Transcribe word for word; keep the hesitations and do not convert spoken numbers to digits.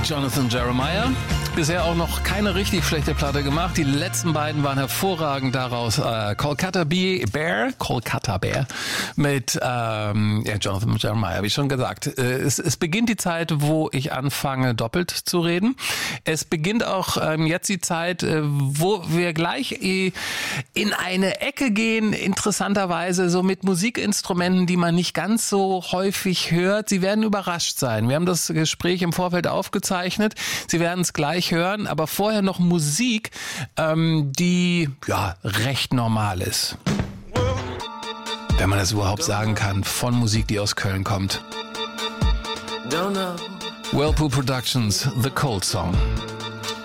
Jonathan Jeremiah. Bisher auch noch keine richtig schlechte Platte gemacht. Die letzten beiden waren hervorragend daraus. Äh, Kolkata Bear, Kolkata Bear mit ähm, ja, Jonathan Jeremiah, wie schon gesagt. Äh, es, es beginnt die Zeit, wo ich anfange, doppelt zu reden. Es beginnt auch ähm, jetzt die Zeit, äh, wo wir gleich äh, in eine Ecke gehen, interessanterweise so mit Musikinstrumenten, die man nicht ganz so häufig hört. Sie werden überrascht sein. Wir haben das Gespräch im Vorfeld aufgezeichnet. Sie werden es gleich hören, aber vorher noch Musik, ähm, die ja recht normal ist. Wenn man das überhaupt sagen kann, von Musik, die aus Köln kommt. Whirlpool Productions, The Cold Song.